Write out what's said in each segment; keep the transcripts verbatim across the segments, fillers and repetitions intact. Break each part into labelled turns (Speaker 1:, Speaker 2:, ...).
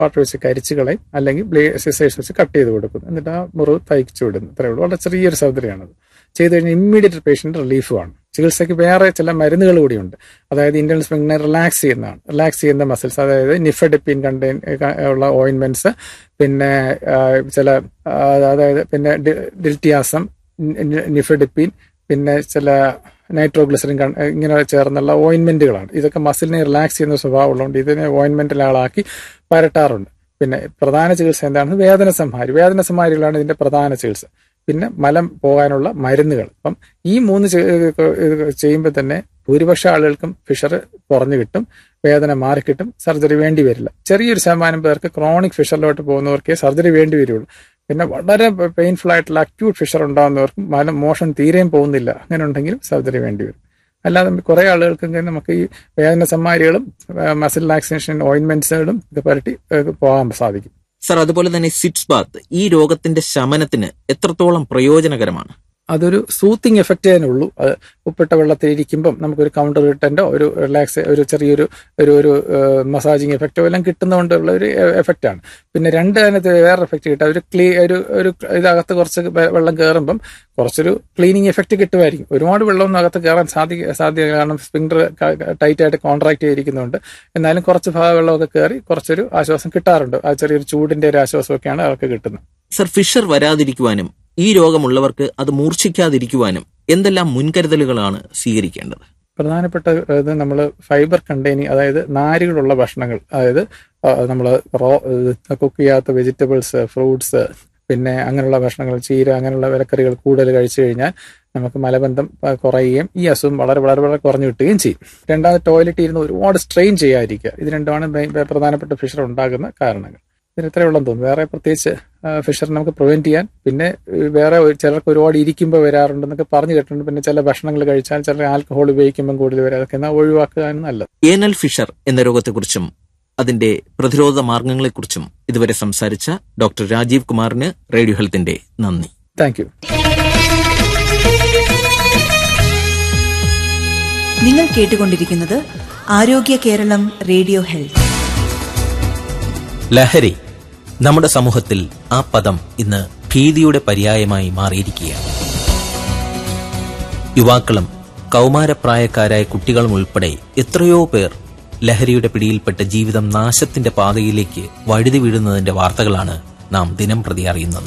Speaker 1: Part വെച്ച് കരിച്ചു കളയും, അല്ലെങ്കിൽ ബ്ലേ സിസേഴ്സ് വെച്ച് കട്ട് ചെയ്ത് കൊടുക്കും. എന്നിട്ട് ആ മുറിവ് തയ്ച്ചു വിടുന്നു. ഇത്രയേ ഉള്ളൂ. വളരെ ചെറിയൊരു സർജറിയാണത്. ചെയ്ത് കഴിഞ്ഞാൽ ഇമ്മീഡിയറ്റ് പേഷ്യന്റ് റിലീഫുമാണ്. ചികിത്സയ്ക്ക് വേറെ ചില മരുന്നുകൾ കൂടിയുണ്ട്. അതായത് ഇന്റേണൽ സ്പ്രിങ്ങിനെ റിലാക്സ് ചെയ്യുന്നതാണ്. റിലാക്സ് ചെയ്യുന്ന മസിൽസ്, അതായത് നിഫെഡിപ്പിൻ കണ്ടെയ്ൻ ഉള്ള ഓയിൻമെന്റ്സ്, പിന്നെ ചില അതായത് പിന്നെ ഡിൽറ്റിയാസം, നിഫെഡിപ്പിൻ, പിന്നെ ചില നൈട്രോഗ്ലിസറിൻ ഇങ്ങനെ ചേർന്നുള്ള ഓയിൻമെന്റുകളാണ്. ഇതൊക്കെ മസിലിനെ റിലാക്സ് ചെയ്യുന്ന സ്വഭാവം ഉള്ളതുകൊണ്ട് ഇതിനെ ഓയിൻമെന്റിലാളാക്കി പരട്ടാറുണ്ട്. പിന്നെ പ്രധാന ചികിത്സ എന്താണ്? വേദന സംഹാരി. വേദന സംഹാരികളാണ് ഇതിന്റെ പ്രധാന ചികിത്സ. പിന്നെ മലം പോകാനുള്ള മരുന്നുകൾ. അപ്പം ഈ മൂന്ന് ചെയ്യുമ്പോൾ തന്നെ ഭൂരിപക്ഷ ആളുകൾക്കും ഫിഷർ കുറഞ്ഞു കിട്ടും, വേദന മാറിക്കിട്ടും, സർജറി വേണ്ടി വരില്ല. ചെറിയൊരു ശതമാനം പേർക്ക് ക്രോണിക് ഫിഷറിലോട്ട് പോകുന്നവർക്കേ സർജറി വേണ്ടി വരുള്ളൂ. പിന്നെ വളരെ പെയിൻഫുൾ ആയിട്ടുള്ള അക്യൂട്ട് ഫിഷർ ഉണ്ടാകുന്നവർക്കും മലം മോഷൻ തീരെയും പോകുന്നില്ല, അങ്ങനെ ഉണ്ടെങ്കിലും സർജറി വേണ്ടി വരും. അല്ലാതെ കുറെ ആളുകൾക്ക് നമുക്ക് ഈ വേദന സംഹാരികളും മസിൽ റിലാക്സേഷൻ ഓയിൻമെന്റ്സുകളും ഇത് പരട്ടി പോകാൻ സാധിക്കും.
Speaker 2: സർ, അതുപോലെ തന്നെ സിറ്റ്സ് ബാത്ത് ഈ രോഗത്തിന്റെ ശമനത്തിന് എത്രത്തോളം പ്രയോജനകരമാണ്?
Speaker 1: അതൊരു സൂത്തിങ് എഫക്റ്റ് അതിനുള്ളൂ. അത് ഉപ്പിട്ട വെള്ളത്തിൽ ഇരിക്കുമ്പം നമുക്കൊരു കൗണ്ടർ റിട്ടൻറ്റോ ഒരു റിലാക്സ് ഒരു ചെറിയൊരു ഒരു ഒരു മസാജിങ് എഫക്റ്റോ എല്ലാം കിട്ടുന്നതുകൊണ്ടുള്ള ഒരു എഫക്റ്റാണ്. പിന്നെ രണ്ട് അതിനകത്ത് വേറെ എഫക്റ്റ് കിട്ടുക, ഒരു ക്ലീ ഒരു ഒരു ഇതകത്ത് കുറച്ച് വെള്ളം കയറുമ്പം കുറച്ചൊരു ക്ലീനിങ് എഫക്റ്റ് കിട്ടുമായിരിക്കും. ഒരുപാട് വെള്ളമൊന്നും അകത്ത് കയറാൻ സാധിക്ക സാധ്യത കാരണം സ്പിങ്ഡർ ടൈറ്റായിട്ട് കോൺട്രാക്ട് ചെയ്തിരിക്കുന്നുണ്ട്. എന്നാലും കുറച്ച് ഭാഗം വെള്ളമൊക്കെ കയറി കുറച്ചൊരു ആശ്വാസം കിട്ടാറുണ്ട്. ആ ചെറിയൊരു ചൂടിന്റെ ഒരു ആശ്വാസമൊക്കെയാണ് അവർക്ക് കിട്ടുന്നത്.
Speaker 2: സർ, ഫിഷർ വരാതിരിക്കുവാനും ഈ രോഗമുള്ളവർക്ക് അത് മൂർച്ഛിക്കാതിരിക്കുവാനും എന്തെല്ലാം മുൻകരുതലുകളാണ് സ്വീകരിക്കേണ്ടത്?
Speaker 1: പ്രധാനപ്പെട്ട ഇത് നമ്മൾ ഫൈബർ കണ്ടെയ്നിങ്, അതായത് നാരുകളുള്ള ഭക്ഷണങ്ങൾ, അതായത് നമ്മൾ റോ കുക്ക് ചെയ്യാത്ത വെജിറ്റബിൾസ്, ഫ്രൂട്ട്സ്, പിന്നെ അങ്ങനെയുള്ള ഭക്ഷണങ്ങൾ, ചീര, അങ്ങനെയുള്ള വിലക്കറികൾ കൂടുതൽ കഴിച്ചു കഴിഞ്ഞാൽ നമുക്ക് മലബന്ധം കുറയുകയും ഈ അസുഖം വളരെ വളരെ വളരെ കുറഞ്ഞു കിട്ടുകയും ചെയ്യും. രണ്ടാമത് ടോയ്ലറ്റിൽ ഇരുന്ന് ഒരുപാട് സ്ട്രെയിൻ ചെയ്യാതിരിക്കുക. ഇത് രണ്ടുമാണ് പ്രധാനപ്പെട്ട ഫിഷർ ഉണ്ടാകുന്ന കാരണങ്ങൾ. ഇതിന് ഇത്രയേ ഉള്ളെന്ന് തോന്നുന്നു. വേറെ പ്രത്യേകിച്ച് ഫിഷർ നമുക്ക് പ്രിവെന്റ് ചെയ്യാൻ, പിന്നെ വേറെ ചിലർക്ക് ഒരുപാട് ഇരിക്കുമ്പോൾ വരാറുണ്ടെന്നൊക്കെ പറഞ്ഞു കേട്ടിട്ടുണ്ട്. പിന്നെ ചില ഭക്ഷണങ്ങൾ കഴിച്ചാൽ ചില ആൽക്കഹോൾ ഉപയോഗിക്കുമ്പോൾ കൂടുതൽ വരാം. അതൊക്കെ എന്നാൽ ഒഴിവാക്കുകയാണ് നല്ലത്.
Speaker 2: ഏനൽ ഫിഷർ എന്ന രോഗത്തെക്കുറിച്ചും അതിന്റെ പ്രതിരോധ മാർഗങ്ങളെക്കുറിച്ചും ഇതുവരെ സംസാരിച്ച ഡോക്ടർ രാജീവ് കുമാറിന് റേഡിയോ ഹെൽത്തിന്റെ നന്ദി.
Speaker 1: Thank you.
Speaker 3: നിങ്ങൾ കേട്ടുകൊണ്ടിരിക്കുന്നത് ആരോഗ്യ കേരളം റേഡിയോ ഹെൽത്ത്.
Speaker 2: ലഹരി നമ്മുടെ സമൂഹത്തിൽ ആ പദം ഇന്ന് ഭീതിയുടെ പര്യായമായി മാറിയിരിക്കുകയാണ്. യുവാക്കളും കൗമാരപ്രായക്കാരായ കുട്ടികളും ഉൾപ്പെടെ എത്രയോ പേർ ലഹരിയുടെ പിടിയിൽപ്പെട്ട് ജീവിതം നാശത്തിന്റെ പാതയിലേക്ക് വഴുതി വീഴുന്നതിന്റെ വാർത്തകളാണ് നാം ദിനം പ്രതി അറിയുന്നത്.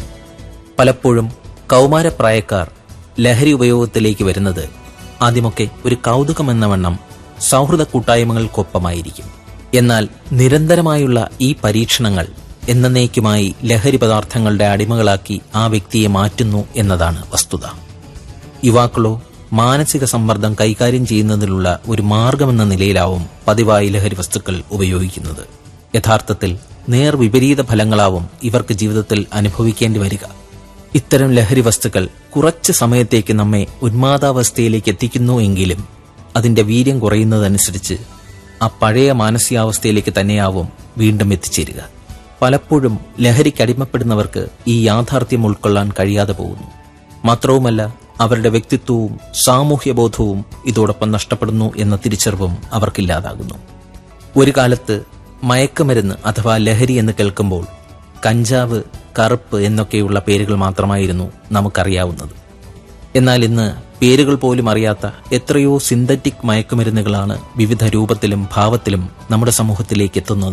Speaker 2: പലപ്പോഴും കൗമാരപ്രായക്കാർ ലഹരി ഉപയോഗത്തിലേക്ക് വരുന്നത് ആദ്യമൊക്കെ ഒരു കൗതുകമെന്ന വണ്ണം സൗഹൃദ കൂട്ടായ്മകൾക്കൊപ്പമായിരിക്കും. എന്നാൽ നിരന്തരമായുള്ള ഈ പരീക്ഷണങ്ങൾ എന്നേക്കുമായി ലഹരി പദാർത്ഥങ്ങളുടെ അടിമകളാക്കി ആ വ്യക്തിയെ മാറ്റുന്നു എന്നതാണ് വസ്തുത. യുവാക്കളോ മാനസിക സമ്മർദ്ദം കൈകാര്യം ചെയ്യുന്നതിനുള്ള ഒരു മാർഗമെന്ന നിലയിലാവും പതിവായി ലഹരി വസ്തുക്കൾ ഉപയോഗിക്കുന്നത്. യഥാർത്ഥത്തിൽ നേർവിപരീത ഫലങ്ങളാവും ഇവർക്ക് ജീവിതത്തിൽ അനുഭവിക്കേണ്ടി വരിക. ഇത്തരം ലഹരി വസ്തുക്കൾ കുറച്ച് സമയത്തേക്ക് നമ്മെ ഉന്മാദാവസ്ഥയിലേക്ക് എത്തിക്കുന്നു എങ്കിലും അതിന്റെ വീര്യം കുറയുന്നതനുസരിച്ച് ആ പഴയ മാനസികാവസ്ഥയിലേക്ക് തന്നെയാവും വീണ്ടും എത്തിച്ചേരുക. പലപ്പോഴും ലഹരിക്കടിമപ്പെടുന്നവർക്ക് ഈ യാഥാർത്ഥ്യം ഉൾക്കൊള്ളാൻ കഴിയാതെ പോകുന്നു. മാത്രവുമല്ല, അവരുടെ വ്യക്തിത്വവും സാമൂഹ്യബോധവും ഇതോടൊപ്പം നഷ്ടപ്പെടുന്നു എന്ന തിരിച്ചറിവും അവർക്കില്ലാതാകുന്നു. ഒരു കാലത്ത് മയക്കുമരുന്ന് അഥവാ ലഹരി എന്ന് കേൾക്കുമ്പോൾ കഞ്ചാവ്, കറുപ്പ് എന്നൊക്കെയുള്ള പേരുകൾ മാത്രമായിരുന്നു നമുക്കറിയാവുന്നത്. എന്നാൽ ഇന്ന് പേരുകൾ പോലും അറിയാത്ത എത്രയോ സിന്തറ്റിക് മയക്കുമരുന്നുകളാണ് വിവിധ രൂപത്തിലും ഭാവത്തിലും നമ്മുടെ സമൂഹത്തിലേക്ക് എത്തുന്നത്.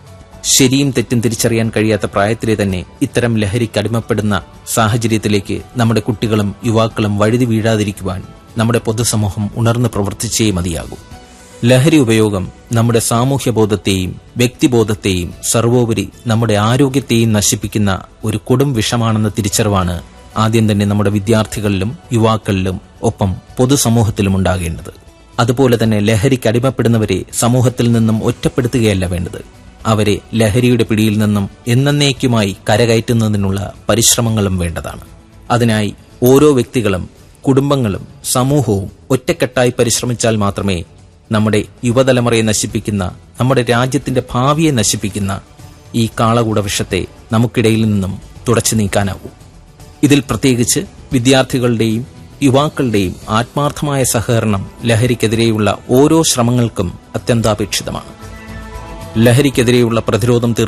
Speaker 2: ശരിയും തെറ്റും തിരിച്ചറിയാൻ കഴിയാത്ത പ്രായത്തിലെ തന്നെ ഇത്തരം ലഹരിക്കടിമപ്പെടുന്ന സാഹചര്യത്തിലേക്ക് നമ്മുടെ കുട്ടികളും യുവാക്കളും വഴുതി വീഴാതിരിക്കുവാൻ നമ്മുടെ പൊതുസമൂഹം ഉണർന്ന് പ്രവർത്തിച്ചേ മതിയാകൂ. ലഹരി ഉപയോഗം നമ്മുടെ സാമൂഹ്യബോധത്തെയും വ്യക്തിബോധത്തെയും സർവോപരി നമ്മുടെ ആരോഗ്യത്തെയും നശിപ്പിക്കുന്ന ഒരു കൊടും വിഷമാണെന്ന തിരിച്ചറിവാണ് ആദ്യം തന്നെ നമ്മുടെ വിദ്യാർത്ഥികളിലും യുവാക്കളിലും ഒപ്പം പൊതുസമൂഹത്തിലും ഉണ്ടാകേണ്ടത്. അതുപോലെ തന്നെ ലഹരിക്കടിമപ്പെടുന്നവരെ സമൂഹത്തിൽ നിന്നും ഒറ്റപ്പെടുത്തുകയല്ല വേണ്ടത്, അവരെ ലഹരിയുടെ പിടിയിൽ നിന്നും എന്നേക്കുമായി കരകയറ്റുന്നതിനുള്ള പരിശ്രമങ്ങളും വേണ്ടതാണ്. അതിനായി ഓരോ വ്യക്തികളും കുടുംബങ്ങളും സമൂഹവും ഒറ്റക്കെട്ടായി പരിശ്രമിച്ചാൽ മാത്രമേ നമ്മുടെ യുവതലമുറയെ നശിപ്പിക്കുന്ന, നമ്മുടെ രാജ്യത്തിന്റെ ഭാവിയെ നശിപ്പിക്കുന്ന ഈ കാളകൂട വിഷത്തെ നമുക്കിടയിൽ നിന്നും തുടച്ചു നീക്കാനാവൂ. ഇതിൽ പ്രത്യേകിച്ച് വിദ്യാർത്ഥികളുടെയും യുവാക്കളുടെയും ആത്മാർത്ഥമായ സഹകരണം ലഹരിക്കെതിരെയുള്ള ഓരോ ശ്രമങ്ങൾക്കും അത്യന്താപേക്ഷിതമാണ്. ലഹരിക്കെതിരെയുള്ള പ്രതിരോധം തീർക്കുക